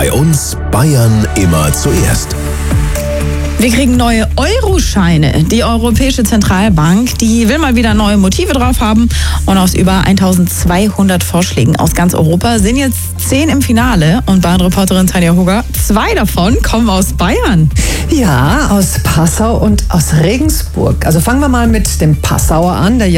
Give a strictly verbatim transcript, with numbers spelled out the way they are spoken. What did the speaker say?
Bei uns Bayern immer zuerst. Wir kriegen neue Euroscheine. Die Europäische Zentralbank, die will mal wieder neue Motive drauf haben. Und aus über eintausendzweihundert Vorschlägen aus ganz Europa sind jetzt zehn im Finale. Und Bayern-Reporterin Tanja Hugger, zwei davon kommen aus Bayern. Ja, aus Passau und aus Regensburg. Also fangen wir mal mit dem Passauer an. Der